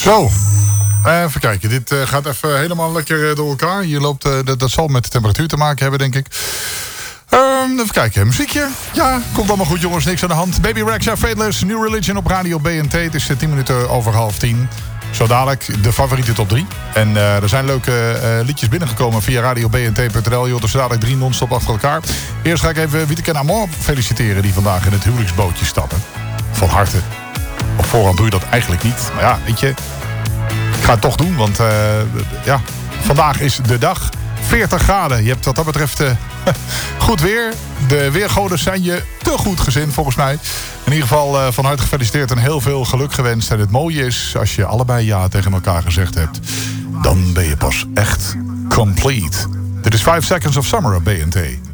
Zo. Even kijken, dit gaat even helemaal lekker door elkaar. Hier loopt, dat zal met de temperatuur te maken hebben, denk ik. Even kijken, muziekje. Ja, komt allemaal goed, jongens, niks aan de hand. Baby Rexha, Faithless, New Religion op Radio BNT. Het is 10 minuten over 9:30. Zo dadelijk de favoriete top 3. En er zijn leuke liedjes binnengekomen via radiobnt.nl. Je hoort er zo dadelijk 3 non-stop achter elkaar. Eerst ga ik even Wieteke en Amor feliciteren die vandaag in het huwelijksbootje stappen. Van harte. Op voorhand doe je dat eigenlijk niet. Maar ja, weet je, ik ga het toch doen, want ja, vandaag is de dag. 40 graden. Je hebt wat dat betreft goed weer. De weergoden zijn je te goed gezind volgens mij. In ieder geval van harte gefeliciteerd en heel veel geluk gewenst. En het mooie is, als je allebei ja tegen elkaar gezegd hebt, dan ben je pas echt complete. Dit is 5 Seconds of Summer op BNT.